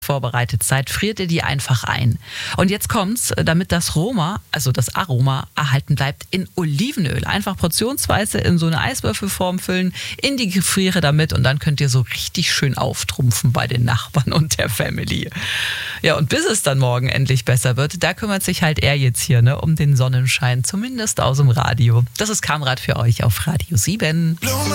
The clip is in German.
vorbereitet seid, friert ihr die einfach ein. Und jetzt kommt's, damit das Aroma erhalten bleibt, in Olivenöl. Einfach portionsweise in so eine Eiswürfelform füllen, in die Gefriere damit und dann könnt ihr so richtig schön auftrumpfen bei den Nachbarn und der Family. Ja, und bis es dann morgen endlich besser wird, da kümmert sich halt er jetzt hier um den Sonnenschein, zumindest aus dem Radio. Das ist Kamrat für euch auf Radio 7.